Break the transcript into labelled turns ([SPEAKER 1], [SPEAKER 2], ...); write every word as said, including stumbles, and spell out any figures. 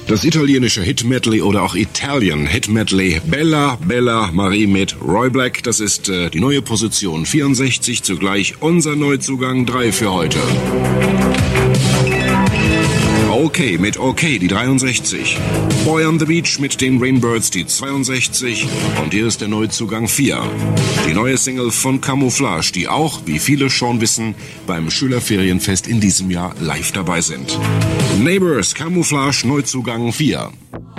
[SPEAKER 1] Das italienische Hit-Medley oder auch Italian Hit-Medley Bella, Bella, Marie mit Roy Black. Das ist äh, die neue Position vierundsechzig, zugleich unser Neuzugang drei für heute. Okay mit Okay, die dreiundsechzig. Boy on the Beach mit den Rainbirds, die zweiundsechzig. Und hier ist der Neuzugang vier. Die neue Single von Camouflage, die auch, wie viele schon wissen, beim Schülerferienfest in diesem Jahr live dabei sind. Neighbors, Camouflage, Neuzugang vier.